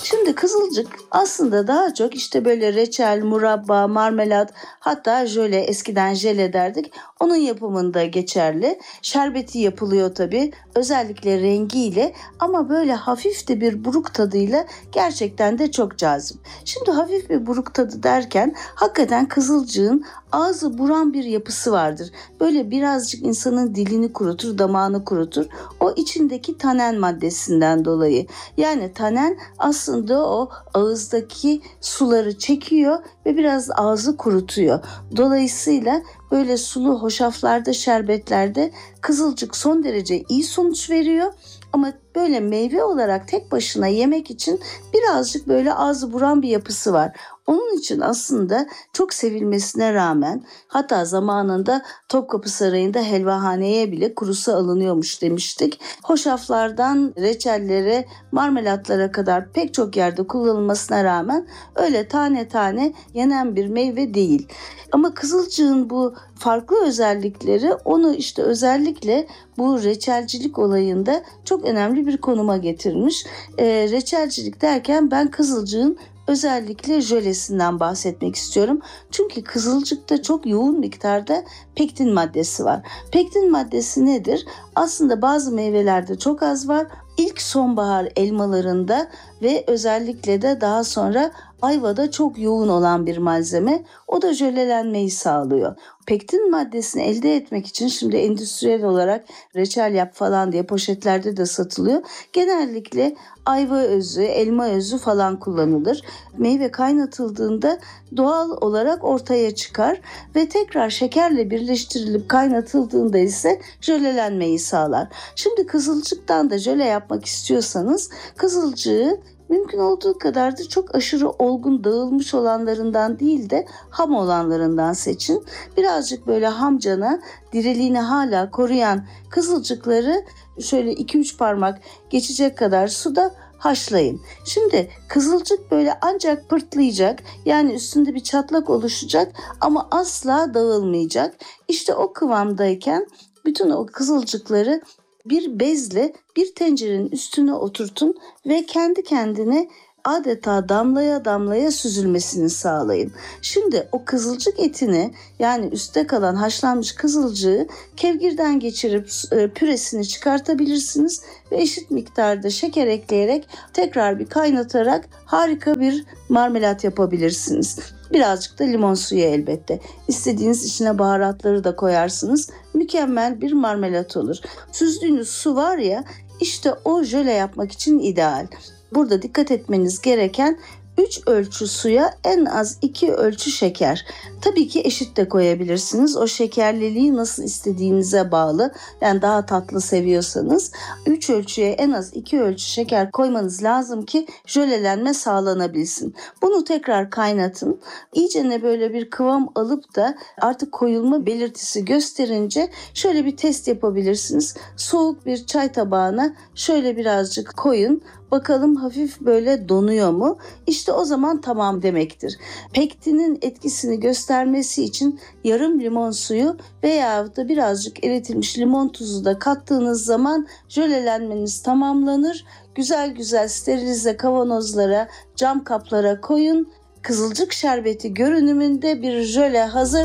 Şimdi kızılcık aslında daha çok işte böyle reçel, murabba, marmelat, hatta jöle, eskiden jele derdik. Onun yapımında geçerli. Şerbeti yapılıyor tabii. Özellikle rengiyle ama böyle hafif de bir buruk tadıyla gerçekten de çok cazip. Şimdi hafif bir buruk tadı derken hakikaten kızılcığın ağzı buran bir yapısı vardır. Böyle birazcık insanın dilini kurutur, damağını kurutur. O içindeki tanen maddesinden dolayı. Yani tanen aslında o ağızdaki suları çekiyor ve biraz ağzı kurutuyor. Dolayısıyla böyle sulu hoşaflarda, şerbetlerde kızılcık son derece iyi sonuç veriyor. Ama böyle meyve olarak tek başına yemek için birazcık böyle ağzı buran bir yapısı var. Onun için aslında çok sevilmesine rağmen, hatta zamanında Topkapı Sarayı'nda helvahaneye bile kurusu alınıyormuş demiştik. Hoşaflardan reçellere, marmelatlara kadar pek çok yerde kullanılmasına rağmen öyle tane tane yenen bir meyve değil. Ama kızılcığın bu farklı özellikleri onu işte özellikle bu reçelcilik olayında çok önemli bir konuma getirmiş. Reçelcilik derken ben kızılcığın özellikle jölesinden bahsetmek istiyorum. Çünkü kızılcıkta çok yoğun miktarda pektin maddesi var. Pektin maddesi nedir? Aslında bazı meyvelerde çok az var. İlk sonbahar elmalarında ve özellikle de daha sonra ayvada çok yoğun olan bir malzeme. O da jölelenmeyi sağlıyor. Pektin maddesini elde etmek için şimdi endüstriyel olarak reçel yap falan diye poşetlerde de satılıyor. Genellikle ayva özü, elma özü falan kullanılır. Meyve kaynatıldığında doğal olarak ortaya çıkar ve tekrar şekerle birleştirilip kaynatıldığında ise jölelenmeyi sağlar. Şimdi kızılcıktan da jöle yapmak istiyorsanız kızılcığı mümkün olduğu kadar da çok aşırı olgun dağılmış olanlarından değil de ham olanlarından seçin. Birazcık böyle hamcana, diriliğini hala koruyan kızılcıkları şöyle 2-3 parmak geçecek kadar suda haşlayın. Şimdi kızılcık böyle ancak pırtlayacak, yani üstünde bir çatlak oluşacak ama asla dağılmayacak. İşte o kıvamdayken bütün o kızılcıkları bir bezle bir tencerenin üstüne oturtun ve kendi kendine adeta damlaya damlaya süzülmesini sağlayın. Şimdi o kızılcık etini, yani üstte kalan haşlanmış kızılcığı kevgirden geçirip püresini çıkartabilirsiniz ve eşit miktarda şeker ekleyerek tekrar bir kaynatarak harika bir marmelat yapabilirsiniz. Birazcık da limon suyu elbette. İstediğiniz içine baharatları da koyarsınız. Mükemmel bir marmelat olur. Süzdüğünüz su var ya, işte o jöle yapmak için ideal. Burada dikkat etmeniz gereken 3 ölçü suya en az 2 ölçü şeker. Tabii ki eşit de koyabilirsiniz. O şekerliliği nasıl istediğinize bağlı. Yani daha tatlı seviyorsanız 3 ölçüye en az 2 ölçü şeker koymanız lazım ki jölelenme sağlanabilsin. Bunu tekrar kaynatın. İyicene böyle bir kıvam alıp da artık koyulma belirtisi gösterince şöyle bir test yapabilirsiniz. Soğuk bir çay tabağına şöyle birazcık koyun. Bakalım hafif böyle donuyor mu? İşte o zaman tamam demektir. Pektinin etkisini göstermesi için yarım limon suyu veya da birazcık eritilmiş limon tuzu da kattığınız zaman jölelenmeniz tamamlanır. Güzel güzel sterilize kavanozlara, cam kaplara koyun. Kızılcık şerbeti görünümünde bir jöle hazır.